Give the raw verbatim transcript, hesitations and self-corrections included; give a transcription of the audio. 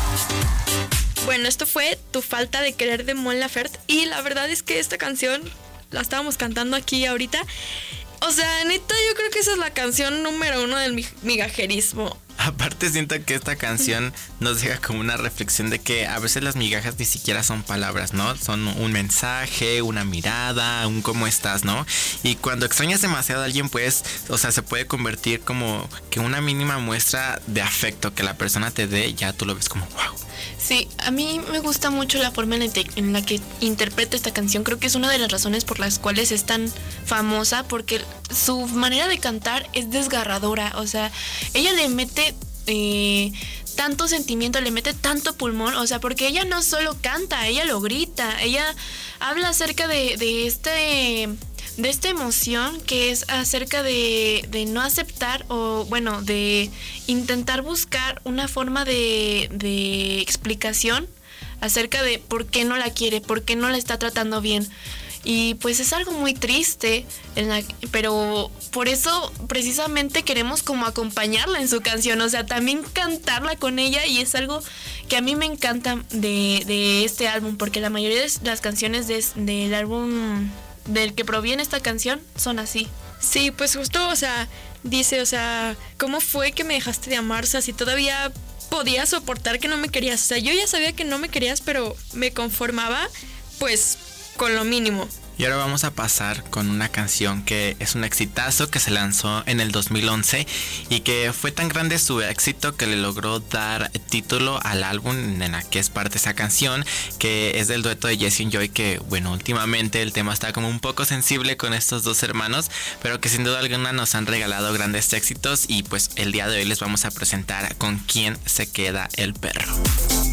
Bueno, esto fue Tu falta de querer de Mon Laferte. Y la verdad es que esta canción la estábamos cantando aquí ahorita. O sea, neta, yo creo que esa es la canción número uno del migajerismo. Aparte siento que esta canción nos deja como una reflexión de que a veces las migajas ni siquiera son palabras, ¿no? Son un mensaje, una mirada, un cómo estás, ¿no? Y cuando extrañas demasiado a alguien, pues, o sea, se puede convertir como que una mínima muestra de afecto que la persona te dé, ya tú lo ves como wow. Sí, a mí me gusta mucho la forma en la, te- en la que interpreta esta canción. Creo que es una de las razones por las cuales es tan famosa, porque su manera de cantar es desgarradora. O sea, ella le mete eh, tanto sentimiento, le mete tanto pulmón. O sea, porque ella no solo canta, ella lo grita. Ella habla acerca de, de este... de esta emoción que es acerca de, de no aceptar o bueno, de intentar buscar una forma de, de explicación acerca de por qué no la quiere, por qué no la está tratando bien. Y pues es algo muy triste, en la, pero por eso precisamente queremos como acompañarla en su canción, o sea, también cantarla con ella, y es algo que a mí me encanta de, de este álbum, porque la mayoría de las canciones de, del álbum del que proviene esta canción son así. Sí, pues justo, o sea, dice, o sea, ¿cómo fue que me dejaste de amar? O sea, si todavía podía soportar que no me querías. O sea, yo ya sabía que no me querías, pero me conformaba, pues, con lo mínimo. Y ahora vamos a pasar con una canción que es un exitazo que se lanzó en el dos mil once y que fue tan grande su éxito que le logró dar título al álbum en la que es parte esa canción, que es del dueto de Jesse y Joy, que bueno, últimamente el tema está como un poco sensible con estos dos hermanos, pero que sin duda alguna nos han regalado grandes éxitos, y pues el día de hoy les vamos a presentar Con quién se queda el perro.